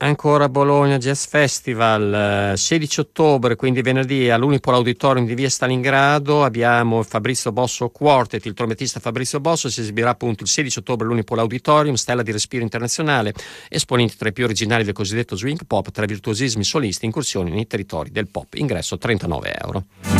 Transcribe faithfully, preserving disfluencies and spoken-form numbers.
Ancora Bologna Jazz Festival, sedici ottobre, quindi venerdì, all'Unipol Auditorium di via Stalingrado abbiamo Fabrizio Bosso Quartet, il trombettista Fabrizio Bosso si esibirà appunto il sedici ottobre all'Unipol Auditorium, stella di respiro internazionale, esponenti tra i più originali del cosiddetto swing pop, tra virtuosismi solisti, incursioni nei territori del pop, ingresso trentanove euro.